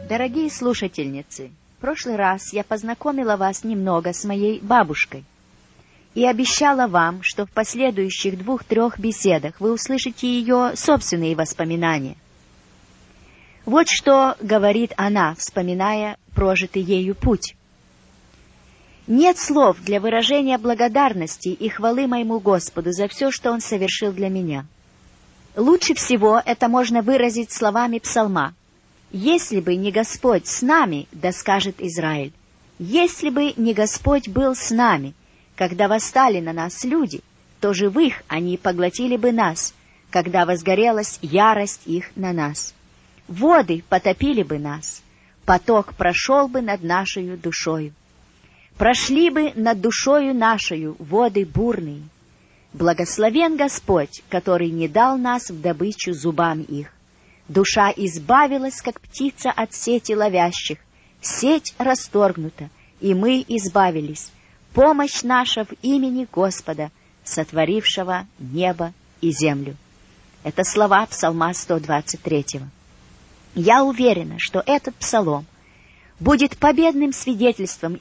Дорогие слушательницы, в прошлый раз я познакомила вас немного с моей бабушкой и обещала вам, что в последующих 2-3 беседах вы услышите ее собственные воспоминания. Вот что говорит она, вспоминая прожитый ею путь. «Нет слов для выражения благодарности и хвалы моему Господу за все, что Он совершил для меня. Лучше всего это можно выразить словами псалма. «Если бы не Господь с нами, да скажет Израиль, если бы не Господь был с нами, когда восстали на нас люди, то живых они поглотили бы нас, когда возгорелась ярость их на нас. Воды потопили бы нас, поток прошел бы над нашею душою. Прошли бы над душою нашею воды бурные. Благословен Господь, который не дал нас в добычу зубам их. Душа избавилась, как птица от сети ловящих. Сеть расторгнута, и мы избавились. Помощь наша в имени Господа, сотворившего небо и землю». Это слова Псалма 123. Я уверена, что этот псалом будет победным свидетельством